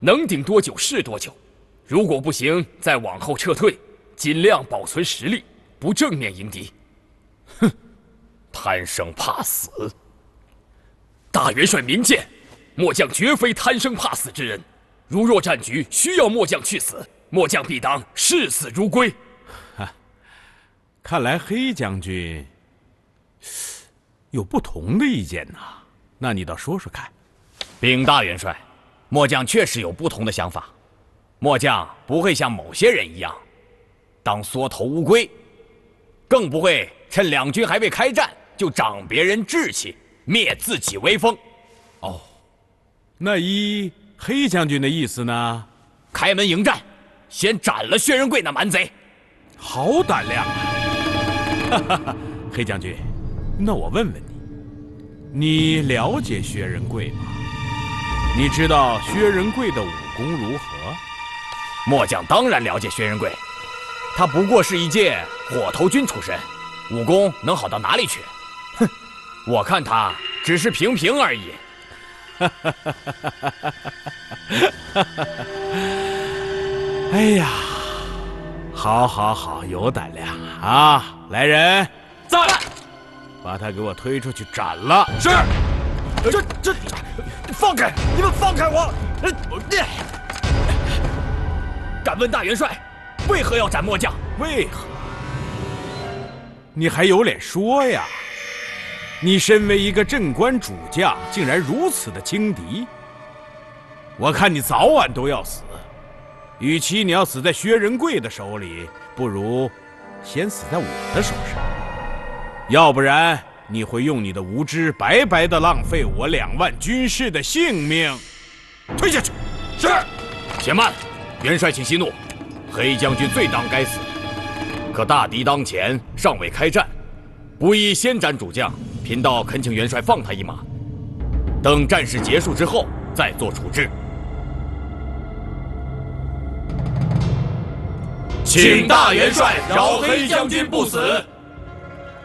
能顶多久是多久。如果不行，再往后撤退，尽量保存实力，不正面迎敌。哼，贪生怕死。大元帅明鉴，末将绝非贪生怕死之人。如若战局需要末将去死，末将必当视死如归。 看来黑将军有不同的意见呐，那你倒说说看。 禀大元帅，末将确实有不同的想法。末将不会像某些人一样，当缩头乌龟，更不会趁两军还未开战就长别人志气，灭自己威风。 哦，那依黑将军的意思呢？ 开门迎战，先斩了薛仁贵那蛮贼。 好胆量啊！哈哈哈，黑将军，那我问问你，你了解薛仁贵吗？你知道薛仁贵的武功如何？ 末将当然了解薛仁贵，他不过是一介火头军出身，武功能好到哪里去？哼，我看他只是平平而已。 哎呀，好，好，好，有胆量啊！来人， 在， 把他给我推出去斩了。 是。这，放开！你们放开我！敢问大元帅，为何要斩末将？ 为何？你还有脸说呀？你身为一个镇关主将，竟然如此的轻敌，我看你早晚都要死。与其你要死在薛仁贵的手里，不如先死在我的手上。要不然你会用你的无知白白的浪费我2万军士的性命。推下去。 是。 且慢，元帅请息怒，黑将军罪当该死。可大敌当前，尚未开战，不宜先斩主将。贫道恳请元帅放他一马，等战事结束之后再做处置。 请大元帅饶黑将军不死。